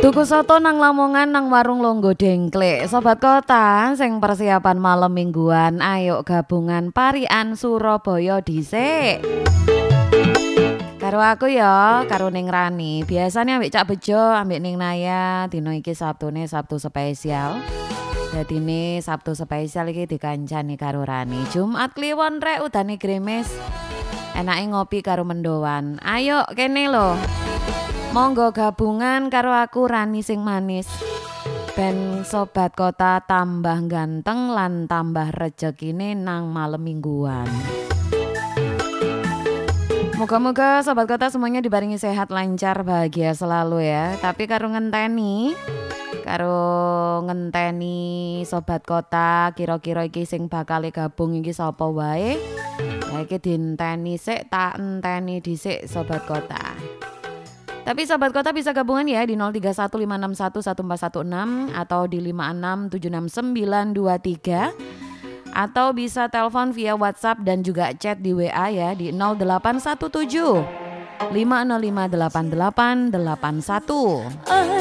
Tuku soto nang Lamongan nang warung Longgo Dengklek. Sobat Kota sing persiapan malam mingguan, ayo gabungan parian Surabaya dhisik. Karo aku ya, karo Ning Rani. Biasanya ambek Cak Bejo, ambek Ning Naya, dino iki Sabtune Sabtu spesial. Dadine Sabtu spesial iki dikancani karo Rani. Jumat kliwon rek udane grimis. Enake ngopi karo mendoan. Ayo kene lho. Monggo gabungan karo aku Rani sing manis. Ben Sobat Kota tambah ganteng lan tambah rezekine nang malam mingguan. Moga-moga Sobat Kota semuanya dibarengi sehat, lancar, bahagia selalu ya. Tapi karo ngenteni Sobat Kota kira-kira iki sing bakal gabung iki sapa wae. Ya iki dinteni sik, tak enteni dhisik Sobat Kota. Tapi Sobat Kota bisa gabungan ya di 0315611416 atau di 56769923 atau bisa telepon via WhatsApp dan juga chat di WA ya di 0817 5058881.